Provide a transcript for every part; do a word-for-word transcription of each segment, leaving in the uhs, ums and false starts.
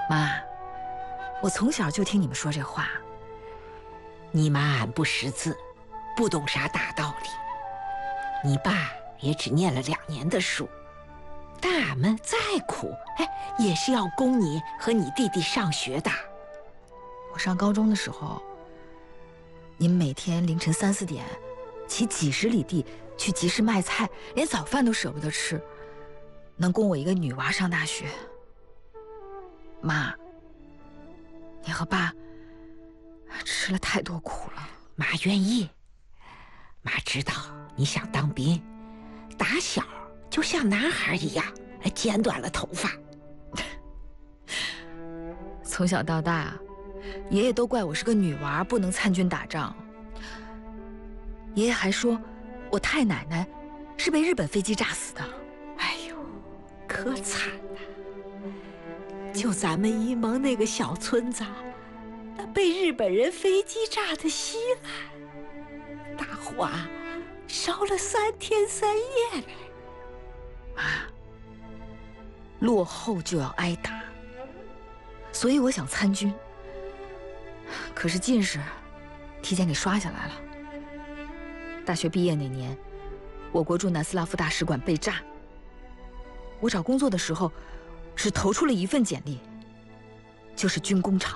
妈，我从小就听你们说这话。 你妈俺不识字，不懂啥大道理。你爸也只念了两年的书，但俺们再苦，哎，也是要供你和你弟弟上学的。 我上高中的时候，你们每天凌晨三四点，骑几十里地去集市卖菜，连早饭都舍不得吃，能供我一个女娃上大学。妈，你和爸吃了太多苦了。 妈愿意，妈知道你想当兵，打小就像男孩一样剪短了头发。 从小到大，爷爷都怪我是个女娃，不能参军打仗。爷爷还说我太奶奶是被日本飞机炸死的。 哎呦，可惨了！就咱们沂蒙那个小村子，那被日本人飞机炸的稀烂，大火啊烧了三天三夜嘞。 妈，落后就要挨打，所以我想参军。可是进士提前给刷下来了。大学毕业那年，我国驻南斯拉夫大使馆被炸。我找工作的时候，只投出了一份简历，就是军工厂。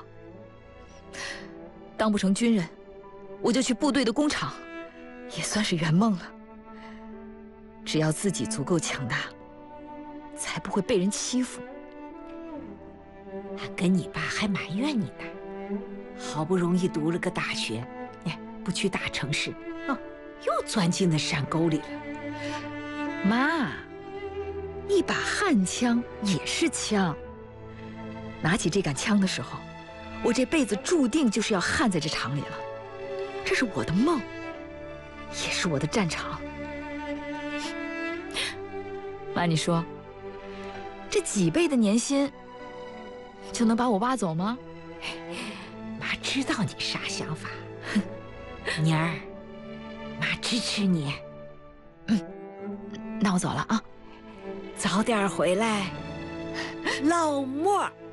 当不成军人，我就去部队的工厂，也算是圆梦了。只要自己足够强大，才不会被人欺负。 俺跟你爸还埋怨你呢，好不容易读了个大学，哎，不去大城市，哦，又钻进那山沟里了。 妈，一把悍枪也是枪。拿起这杆枪的时候，我这辈子注定就是要焊在这厂里了。这是我的梦，也是我的战场。妈，你说，这几倍的年薪就能把我挖走吗？ 妈知道你啥想法，妮儿，妈支持你。 嗯，那我走了啊， 早点回来，老莫。